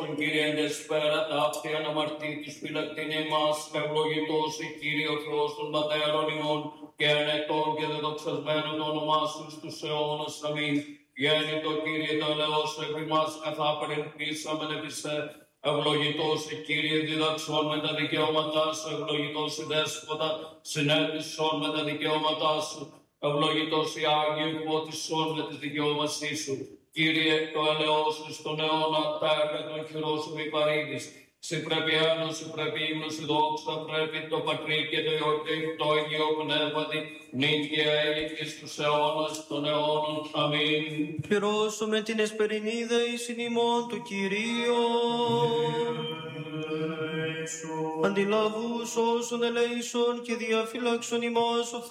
ελεώσον Κύριε εν δεσπέρα τα αυτή αναμαρτήτης φυλακτήν εμάς, ευλογητός η Κύριε ο Θεός των Πατέρων ημών, και ανεκτών και δεδοξασμένο το όνομά σου στους αιώνας. Αμήν. Γέννητο Κύριε το ελεός επί μας καθάπερεν πείσαμεν επί σε. Ευλογητός η Κύριε διδαξών με τα δικαιώματά σου, ευλογητός η Δέσποτα συνέλθισον με τα δικαιώματά σου, ευλογητός η Άγιοι φώτισον με τις δικαιώματί σου. Κύριε το ελεός σου στον αιώνα, τα έργα των χειρών σου μη παρήγεις. Συ πρέπει ένος, συ πρέπει ύμνος, συ δόξα πρέπει το Πατρί και το Υιό και το Αγίο Πνεύματι, νυν και αίγει και στους αιώνας των αιώνων. Αμήν. Πληρώσουμε την εσπερινίδα εις ημών του Κυρίου. Αντιλαβούς όσων ελέησον και διαφυλάξον ημάς ο